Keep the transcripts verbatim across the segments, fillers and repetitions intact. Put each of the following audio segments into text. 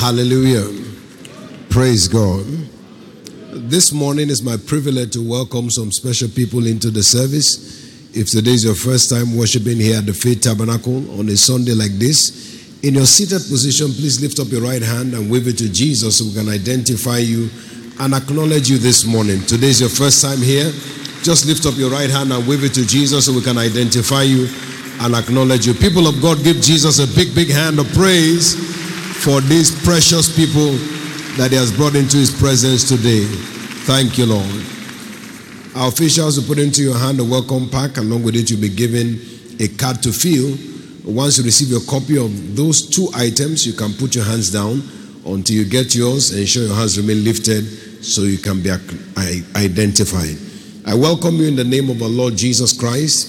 Hallelujah. Praise God. This morning is my privilege to welcome some special people into the service. If today is your first time worshiping here at the Faith Tabernacle on a Sunday like this, in your seated position, please lift up your right hand and wave it to Jesus so we can identify you and acknowledge you this morning. Today is your first time here. Just lift up your right hand and wave it to Jesus so we can identify you and acknowledge you. People of God, give Jesus a big, big hand of praise for these precious people that he has brought into his presence today. Thank you, Lord. Our officials will put into your hand a welcome pack. Along with it, you'll be given a card to fill. Once you receive your copy of those two items, you can put your hands down until you get yours. Ensure your hands remain lifted so you can be identified. I welcome you in the name of our Lord Jesus Christ.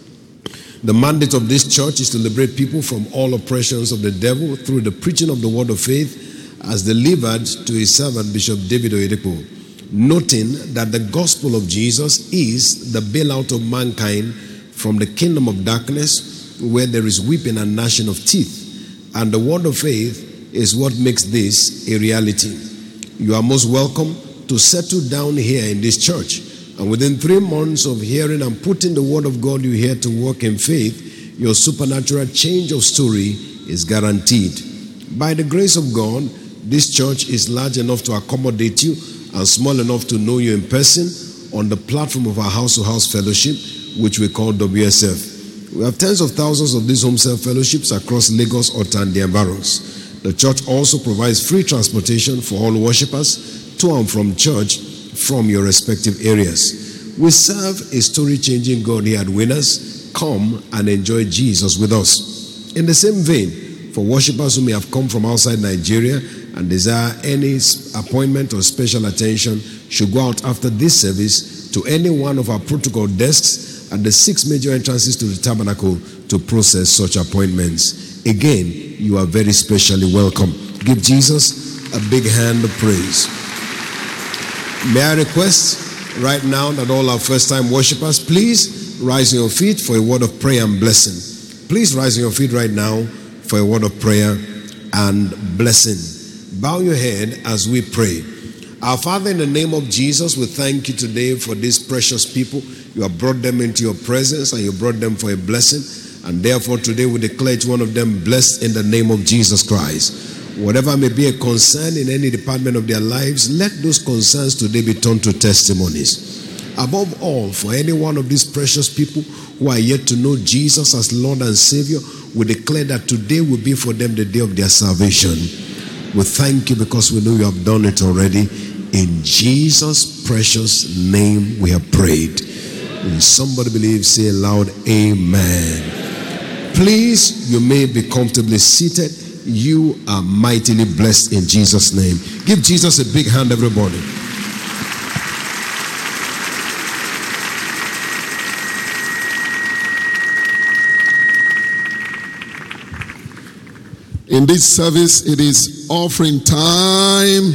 The mandate of this church is to liberate people from all oppressions of the devil through the preaching of the word of faith as delivered to his servant Bishop David Oyedepo, noting that the gospel of Jesus is the bailout of mankind from the kingdom of darkness where there is weeping and gnashing of teeth, and the word of faith is what makes this a reality. You are most welcome to settle down here in this church. And within three months of hearing and putting the word of God you hear to work in faith, your supernatural change of story is guaranteed. By the grace of God, this church is large enough to accommodate you and small enough to know you in person on the platform of our house-to-house fellowship, which we call W S F. We have tens of thousands of these home self fellowships across Lagos, Ota, and the Embarrass. The church also provides free transportation for all worshippers to and from church from your respective areas. We serve a story-changing God here at Winners. Come and enjoy Jesus with us. In the same vein, for worshippers who may have come from outside Nigeria and desire any appointment or special attention, should go out after this service to any one of our protocol desks at the six major entrances to the tabernacle to process such appointments. Again, you are very specially welcome. Give Jesus a big hand of praise. May I request right now that all our first-time worshippers, please rise on your feet for a word of prayer and blessing. Please rise on your feet right now for a word of prayer and blessing. Bow your head as we pray. Our Father, in the name of Jesus, we thank you today for these precious people. You have brought them into your presence and you brought them for a blessing. And therefore today we declare each one of them blessed in the name of Jesus Christ. Whatever may be a concern in any department of their lives, let those concerns today be turned to testimonies. Above all, for any one of these precious people who are yet to know Jesus as Lord and Savior, we declare that today will be for them the day of their salvation. We thank you because we know you have done it already. In Jesus' precious name we have prayed. When somebody believes, say aloud, amen. Please, you may be comfortably seated. You are mightily blessed in Jesus' name. Give Jesus a big hand, everybody. In this service, it is offering time.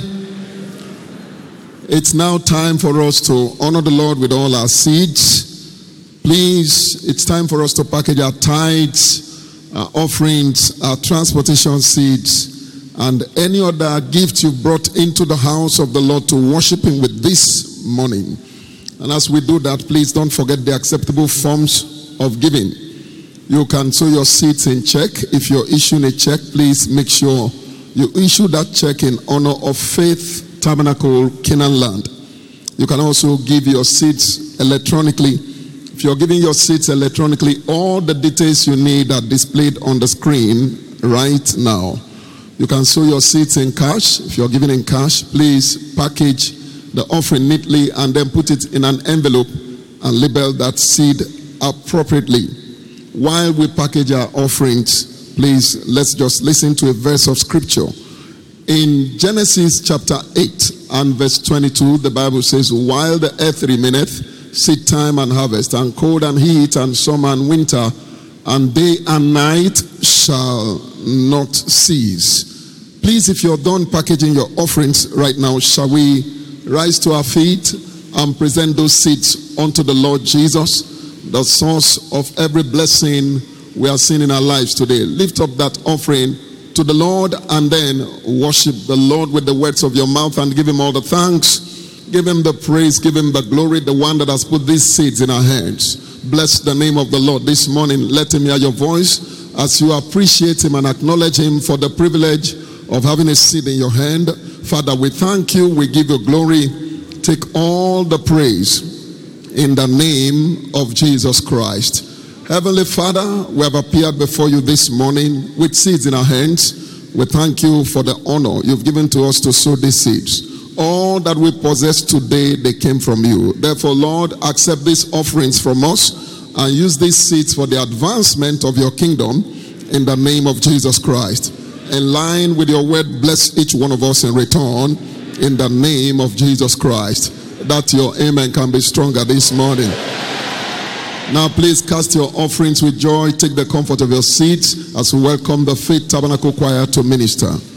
It's now time for us to honor the Lord with all our seeds. Please, it's time for us to package our tithes, our offerings, our transportation seeds, and any other gift you brought into the house of the Lord to worship him with this morning. And as we do that, please don't forget the acceptable forms of giving. You can sow your seeds in check. If you're issuing a check, please make sure you issue that check in honor of Faith Tabernacle, Canaan Land. You can also give your seeds electronically. If you're giving your seeds electronically, all the details you need are displayed on the screen right now. You can sow your seeds in cash. If you're giving in cash, please package the offering neatly and then put it in an envelope and label that seed appropriately. While we package our offerings, please, let's just listen to a verse of scripture. In Genesis chapter eight and verse twenty-two, the Bible says, while the earth remaineth, seed time and harvest, and cold and heat, and summer and winter, and day and night shall not cease. Please, if you're done packaging your offerings right now, shall we rise to our feet and present those seeds unto the Lord Jesus, the source of every blessing we are seeing in our lives today. Lift up that offering to the Lord and then worship the Lord with the words of your mouth and give him all the thanks. Give him the praise, give him the glory, the one that has put these seeds in our hands. Bless the name of the Lord this morning. Let him hear your voice as you appreciate him and acknowledge him for the privilege of having a seed in your hand. Father, we thank you. We give you glory. Take all the praise in the name of Jesus Christ. Heavenly Father, we have appeared before you this morning with seeds in our hands. We thank you for the honor you've given to us to sow these seeds. All that we possess today, they came from you. Therefore, Lord, accept these offerings from us and use these seeds for the advancement of your kingdom in the name of Jesus Christ. In line with your word, bless each one of us in return in the name of Jesus Christ. That your amen can be stronger this morning. Now please cast your offerings with joy. Take the comfort of your seats as we welcome the Faith Tabernacle Choir to minister.